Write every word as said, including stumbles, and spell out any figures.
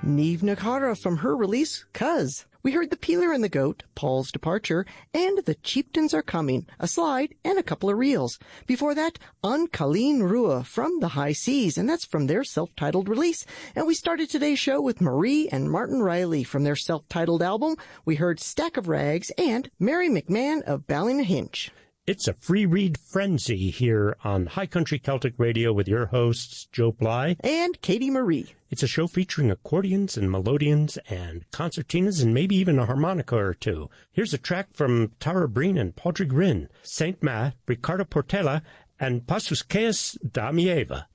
Niamh na Cara from her release, Cuz. We heard The Peeler and the Goat, Paul's Departure, and The Chieftains Are Coming, a slide and a couple of reels. Before that, An Cailín Rua from The High Seas, and that's from their self-titled release. And we started today's show with Marie and Martin Riley from their self-titled album. We heard Stack of Rags and Mary McMahon of Ballynahinch. It's a free read frenzy here on High Country Celtic Radio with your hosts, Joe Bly and Katie Marie. It's a show featuring accordions and melodeons and concertinas and maybe even a harmonica or two. Here's a track from Tara Breen and Padraig Rinn, Saint Ma, Ricardo Portela, and Pasuskeas Damieva.